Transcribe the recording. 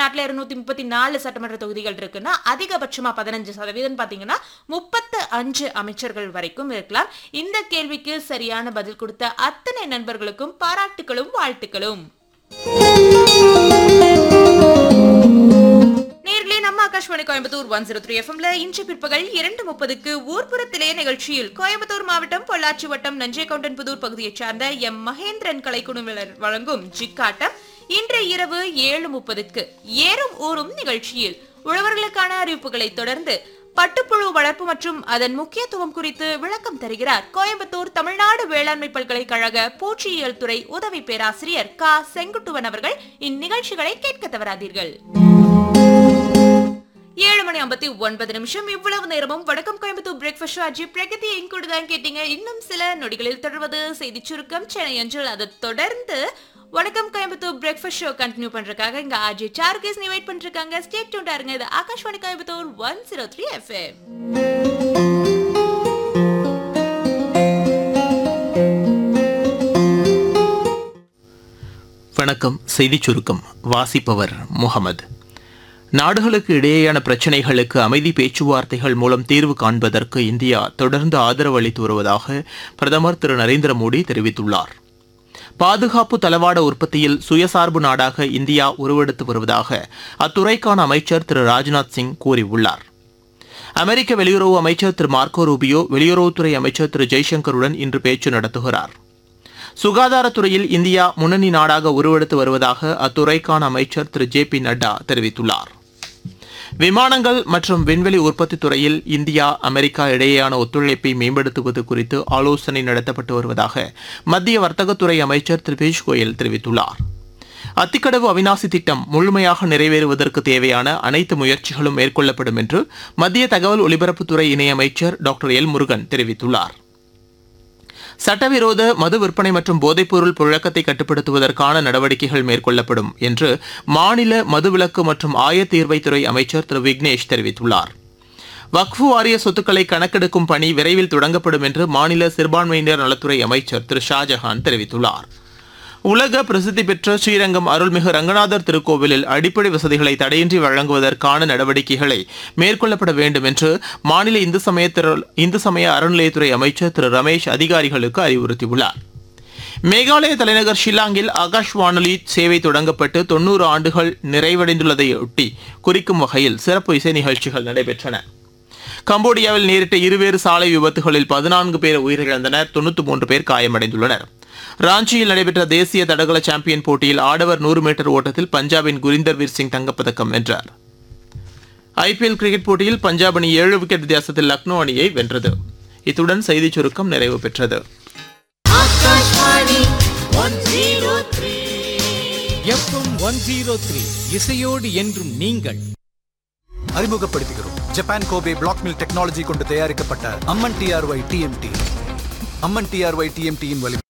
தமிழ்நாட்டில் 234 சட்டமன்ற தொகுதிகள் இருக்குன்னா அதிகபட்சமா 15% பாத்தீங்கன்னா 35 அமைச்சர்கள் வரைக்கும் இருக்கலாம். இந்த கேள்விக்கு சரியான பதில் கொடுத்த அத்தனை நண்பர்களுக்கும் பாராட்டுகளும் வாழ்த்துக்களும். நம்ம ஆகாஷ்வாணி கோயம்புத்தூர் 103 எஃப்எம்ல இன்று பிற்பகல் 2:30க்கு ஊர்ப்புறத்திலே நிகழ்ச்சியில் கோயம்புத்தூர் மாவட்டம் பொள்ளாச்சி வட்டம் நஞ்சைகவுண்டன்புதூர் பகுதியைச் சார்ந்த எம் மகேந்திரன் கலைக்குழுவினர் வழங்கும் ஜிக்காட்டம். இன்று இரவு 7:30க்கு ஏறும் ஊரும் நிகழ்ச்சியில் உழவர்களுக்கான அறிவிப்புகளை தொடர்ந்து பட்டுப்புழு வளர்ப்பு மற்றும் அதன் முக்கியத்துவம் குறித்து விளக்கம் தருகிறார் கோயம்புத்தூர் தமிழ்நாடு வேளாண்மை பல்கலைக்கழக பூச்சியியல் துறை உதவி பேராசிரியர் க செங்குட்டுவன் அவர்கள். இந்நிகழ்ச்சிகளை கேட்க தவறாதீர்கள். 7:59 இவ்வளவு நேரமும் வணக்கம் கோயம்புத்தூர் பிரேக்ஃபாஸ்ட் ஆஜி பிரகதி எங்கூட தான் கேட்டீங்க. இன்னும் சில நொடிகளில் தொடர்வது செய்தி சுருக்கம் சென்னை அஞ்சல். அதை தொடர்ந்து வணக்கம் கோயம்புத்தூர் பிரேக்ஃபாஸ்ட் ஷோ கண்டினியூ பண்றதுக்காக இங்க ஆஜி சார்கேஸ் வெயிட் பண்ணிருக்காங்க. ஸ்டே டியூன்டா இருங்க. இது ஆகாஷ்வாணி கோயம்புத்தூர் 103 FM. வணக்கம். செய்தி சுருக்கம் வாசிப்பவர் முகமது. நாடுகளுக்கு இடையேயான பிரச்சினைகளுக்கு அமைதி பேச்சுவார்த்தைகள் மூலம் தீர்வு காண்பதற்கு இந்தியா தொடர்ந்து ஆதரவு அளித்து வருவதாக பிரதமர் திரு நரேந்திர மோடி தெரிவித்துள்ளார். பாதுகாப்பு தளவாட உற்பத்தியில் சுயசார்பு நாடாக இந்தியா உருவெடுத்து வருவதாக அத்துறைக்கான அமைச்சர் திரு ராஜ்நாத் சிங் கூறியுள்ளார். அமெரிக்க வெளியுறவு அமைச்சர் திரு மார்க்கோ ரூபியோ வெளியுறவுத்துறை அமைச்சர் திரு ஜெய்சங்கருடன் இன்று பேச்சு நடத்துகிறார். சுகாதாரத்துறையில் இந்தியா முன்னணி நாடாக உருவெடுத்து வருவதாக அத்துறைக்கான அமைச்சர் திரு ஜே பி நட்டா தெரிவித்துள்ளார். விமானங்கள் மற்றும் விண்வெளி உற்பத்தி துறையில் இந்தியா அமெரிக்கா இடையேயான ஒத்துழைப்பை மேம்படுத்துவது குறித்து ஆலோசனை நடத்தப்பட்டு வருவதாக மத்திய வர்த்தகத்துறை அமைச்சர் திரு பியூஷ் கோயல் தெரிவித்துள்ளார். அத்திக்கடவு அவிநாசி திட்டம் முழுமையாக நிறைவேறுவதற்கு தேவையான அனைத்து முயற்சிகளும் மேற்கொள்ளப்படும் என்று மத்திய தகவல் ஒலிபரப்புத்துறை இணையமைச்சர் டாக்டர் எல் முருகன் தெரிவித்துள்ளார். சட்டவிரோத மது விற்பனை மற்றும் போதைப்பொருள் புழக்கத்தை கட்டுப்படுத்துவதற்கான நடவடிக்கைகள் மேற்கொள்ளப்படும் என்று மாநில மதுவிலக்கு மற்றும் ஆயத்தீர்வைத்துறை அமைச்சர் திரு விக்னேஷ் தெரிவித்துள்ளார். வக்ஃபு வாரிய சொத்துக்களை கணக்கெடுக்கும் பணி விரைவில் தொடங்கப்படும் என்று மாநில சிறுபான்மையினர் நலத்துறை அமைச்சர் திரு ஷாஜஹான் தெரிவித்துள்ளார். உலக பிரசித்தி பெற்ற ஸ்ரீரங்கம் அருள்மிகு ரங்கநாதர் திருக்கோவிலில் அடிப்படை வசதிகளை தடையின்றி வழங்குவதற்கான நடவடிக்கைகளை மேற்கொள்ளப்பட வேண்டும் என்று மாநில இந்து சமய அறநிலையத்துறை அமைச்சர் திரு ரமேஷ் அதிகாரிகளுக்கு அறிவுறுத்தியுள்ளார். மேகாலய தலைநகர் ஷில்லாங்கில் ஆகாஷ் வானொலி சேவை தொடங்கப்பட்டு 90 ஆண்டுகள் நிறைவடைந்துள்ளதையொட்டி குறிக்கும் வகையில் சிறப்பு இசை நிகழ்ச்சிகள் நடைபெற்றன. கம்போடியாவில் நேரிட்ட இருவேறு சாலை விபத்துகளில் 14 பேர் உயிரிழந்தனர், 93 பேர் காயமடைந்துள்ளனர். ராஞ்சியில் நடைபெற்ற தேசிய தடகள சாம்பியன் போட்டியில் ஆடவர் 100 மீட்டர் ஓட்டத்தில் பஞ்சாபின் குரிந்தர்வீர் சிங் தங்கப்பதக்கம் வென்றார். ஐபிஎல் கிரிக்கெட் போட்டியில் பஞ்சாப் அணி 7 விக்கெட் வித்தியாசத்தில் லக்னோ அணியை வென்றது. இத்துடன் செய்திச் சுருக்கம் நிறைவு பெற்றது. இசையோடு என்றும் நீங்கள். அறிமுகப்படுத்துகிறோம் Japan Kobe black mill technology கொண்டு தயாரிக்கப்பட்ட அம்மன் டிஆர்ஒய் டிஎம்டி. அம்மன் டிஆர்ஒய் டிஎம்டியின் வலிமை